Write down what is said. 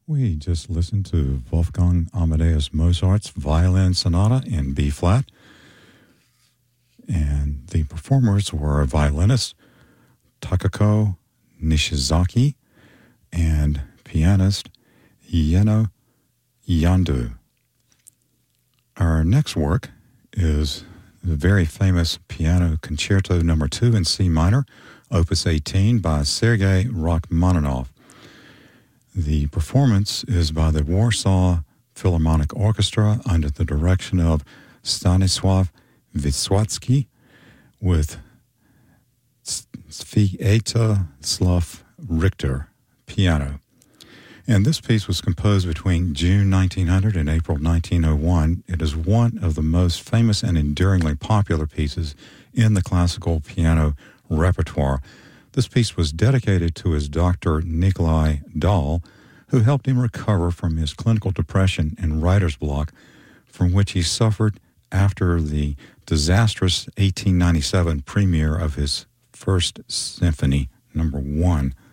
We just listened to Wolfgang Amadeus Mozart's Violin Sonata in B flat, and the performers were violinist Takako Nishizaki and pianist Yeno Yandu. Our next work is the very famous Piano Concerto No. 2 in C minor, Opus 18 by Sergei Rachmaninoff. The performance is by the Warsaw Philharmonic Orchestra under the direction of Stanisław Wysocki with Sviatoslav Richter, piano. And this piece was composed between June 1900 and April 1901. It is one of the most famous and enduringly popular pieces in the classical piano repertoire. This piece was dedicated to his doctor, Nikolai Dahl, who helped him recover from his clinical depression and writer's block, from which he suffered after the disastrous 1897 premiere of his First Symphony, No. 1.